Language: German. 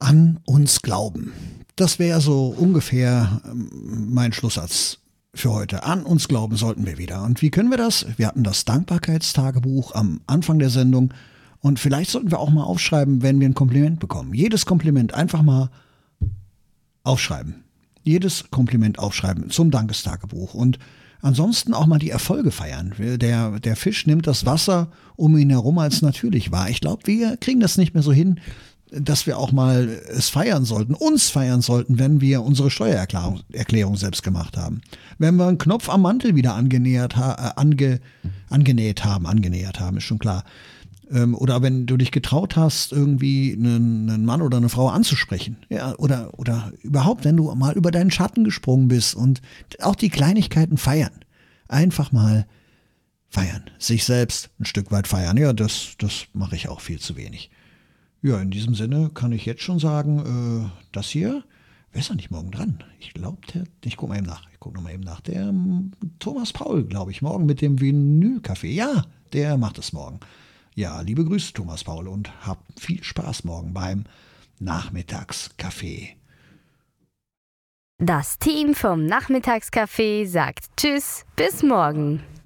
An uns glauben. Das wäre so ungefähr mein Schlusssatz für heute. An uns glauben sollten wir wieder. Und wie können wir das? Wir hatten das Dankbarkeitstagebuch am Anfang der Sendung. Und vielleicht sollten wir auch mal aufschreiben, wenn wir ein Kompliment bekommen. Jedes Kompliment einfach mal aufschreiben. Jedes Kompliment aufschreiben zum Dankestagebuch. Und ansonsten auch mal die Erfolge feiern. Der Fisch nimmt das Wasser um ihn herum als natürlich wahr. Ich glaube, wir kriegen das nicht mehr so hin, dass wir auch mal es feiern sollten, uns feiern sollten, wenn wir unsere Steuererklärung selbst gemacht haben. Wenn wir einen Knopf am Mantel wieder angenähert haben, ist schon klar. Oder wenn du dich getraut hast, irgendwie einen Mann oder eine Frau anzusprechen. Ja, oder überhaupt, wenn du mal über deinen Schatten gesprungen bist und auch die Kleinigkeiten feiern. Einfach mal feiern. Sich selbst ein Stück weit feiern. Ja, das mache ich auch viel zu wenig. Ja, in diesem Sinne kann ich jetzt schon sagen, das hier, wer ist doch nicht morgen dran? Ich glaube, ich gucke mal eben nach. Ich gucke nochmal eben nach. Der Thomas Paul, glaube ich, morgen mit dem Vinylcafé. Ja, der macht es morgen. Ja, liebe Grüße, Thomas Paul, und habt viel Spaß morgen beim Nachmittagscafé. Das Team vom Nachmittagscafé sagt Tschüss, bis morgen.